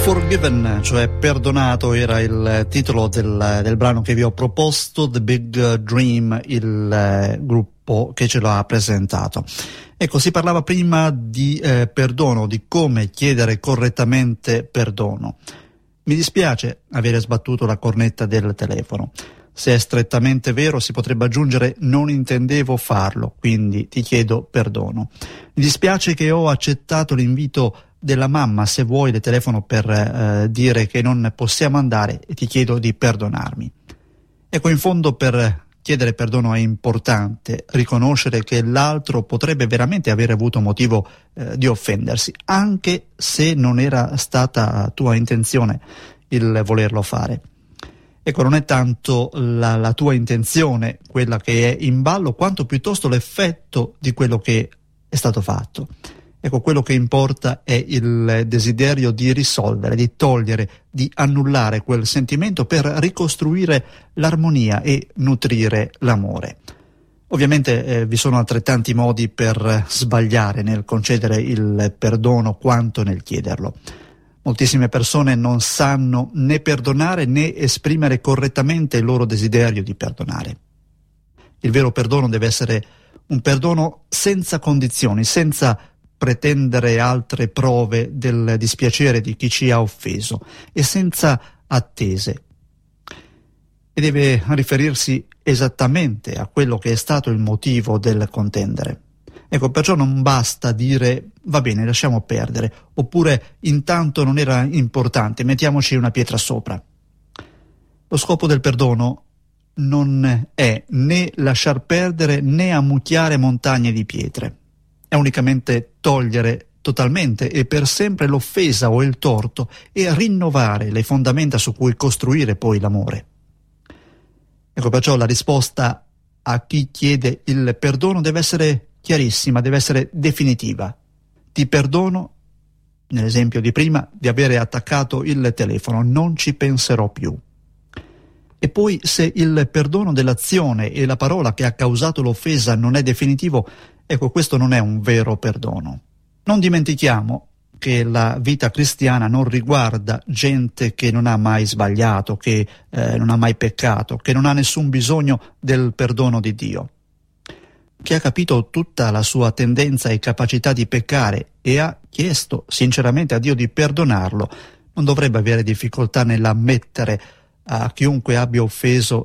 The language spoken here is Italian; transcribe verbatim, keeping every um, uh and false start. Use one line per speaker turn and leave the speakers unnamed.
Forgiven, cioè perdonato, era il titolo del, del brano che vi ho proposto, The Big Dream, il eh, gruppo che ce l'ha presentato. Ecco, si parlava prima di eh, perdono, di come chiedere correttamente perdono. Mi dispiace avere sbattuto la cornetta del telefono. Se è strettamente vero, si potrebbe aggiungere non intendevo farlo, quindi ti chiedo perdono. Mi dispiace che ho accettato l'invito della mamma, se vuoi le telefono per eh, dire che non possiamo andare e ti chiedo di perdonarmi. Ecco, in fondo per chiedere perdono è importante riconoscere che l'altro potrebbe veramente aver avuto motivo eh, di offendersi, anche se non era stata tua intenzione il volerlo fare. Ecco, non è tanto la, la tua intenzione quella che è in ballo, quanto piuttosto l'effetto di quello che è stato fatto. Ecco, quello che importa è il desiderio di risolvere, di togliere, di annullare quel sentimento per ricostruire l'armonia e nutrire l'amore. Ovviamente eh, vi sono altrettanti modi per sbagliare nel concedere il perdono quanto nel chiederlo. Moltissime persone non sanno né perdonare né esprimere correttamente il loro desiderio di perdonare. Il vero perdono deve essere un perdono senza condizioni, senza pretendere altre prove del dispiacere di chi ci ha offeso e senza attese. E deve riferirsi esattamente a quello che è stato il motivo del contendere. Ecco, perciò non basta dire va bene, lasciamo perdere, oppure intanto non era importante, mettiamoci una pietra sopra. Lo scopo del perdono non è né lasciar perdere né ammucchiare montagne di pietre. È unicamente togliere totalmente e per sempre l'offesa o il torto e rinnovare le fondamenta su cui costruire poi l'amore. Ecco, perciò la risposta a chi chiede il perdono deve essere chiarissima, deve essere definitiva. Ti perdono, nell'esempio di prima, di avere attaccato il telefono, non ci penserò più. E poi, se il perdono dell'azione e la parola che ha causato l'offesa non è definitivo, ecco, questo non è un vero perdono. Non dimentichiamo che la vita cristiana non riguarda gente che non ha mai sbagliato, che eh, non ha mai peccato, che non ha nessun bisogno del perdono di Dio. Chi ha capito tutta la sua tendenza e capacità di peccare e ha chiesto sinceramente a Dio di perdonarlo, non dovrebbe avere difficoltà nell'ammettere a chiunque abbia offeso